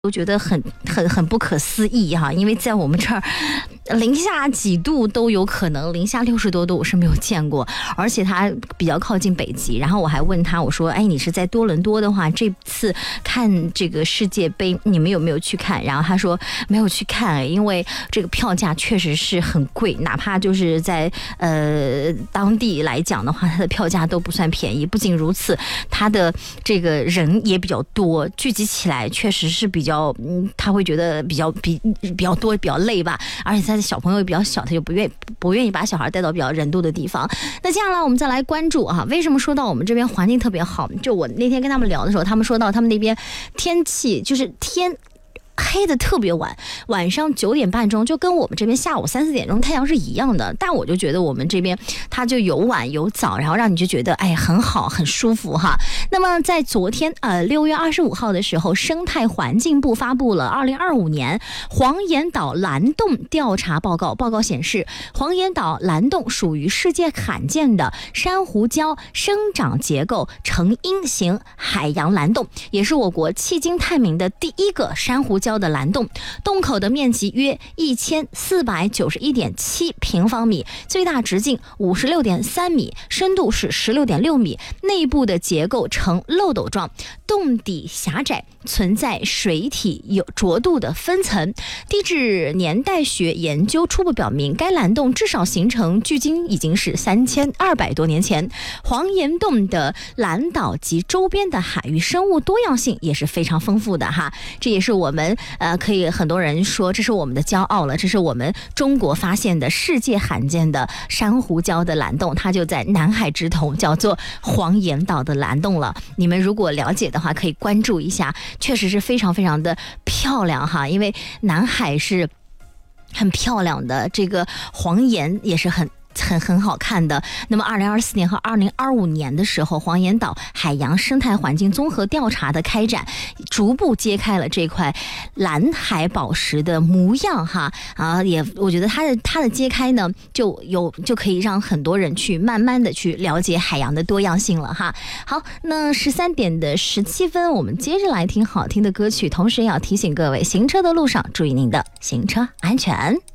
都觉得很不可思议哈，因为在我们这儿零下几度都有可能，零下60多度我是没有见过，而且它比较靠近北极。然后我还问他，我说哎，你是在多伦多的话，这次看这个世界杯你们有没有去看？然后他说没有去看，因为这个票价确实是很贵，哪怕就是在当地来讲的话，它的票价都不算便宜。不仅如此，它的这个人也比较多，聚集起来确实是比较他会觉得比较多，比较累吧。而且他的小朋友也比较小，他就不愿意把小孩带到比较人多的地方。那接下来我们再来关注啊，为什么说到我们这边环境特别好？就我那天跟他们聊的时候，他们说到他们那边天气就是天黑的特别晚，晚上9点半钟就跟我们这边下午3、4点钟太阳是一样的。但我就觉得我们这边它就有晚有早，然后让你就觉得哎很好很舒服哈。那么在昨天6月25号的时候，生态环境部发布了2025年黄岩岛蓝洞调查报告。报告显示，黄岩岛蓝洞属于世界罕见的珊瑚礁生长结构成鹰型海洋蓝洞，也是我国迄今探明的第一个珊瑚礁的蓝洞。洞口的面积约1491.7平方米，最大直径56.3米，深度是16.6米，内部的结构呈漏斗状，洞底狭窄，存在水体有浊度的分层。地质年代学研究初步表明，该蓝洞至少形成距今已经是3200多年前。黄岩洞的蓝岛及周边的海域生物多样性也是非常丰富的哈，这也是我们可以很多人说这是我们的骄傲了，这是我们中国发现的世界罕见的珊瑚礁的蓝洞，它就在南海之头，叫做黄岩岛的蓝洞了。你们如果了解的话可以关注一下，确实是非常非常的漂亮哈，因为南海是很漂亮的，这个黄岩也是很好看的。那么2024年和2025年的时候，黄岩岛海洋生态环境综合调查的开展，逐步揭开了这块蓝海宝石的模样哈也我觉得它的揭开呢，就可以让很多人去慢慢的去了解海洋的多样性了哈。好，那13点17分，我们接着来听好听的歌曲，同时也要提醒各位，行车的路上注意您的行车安全。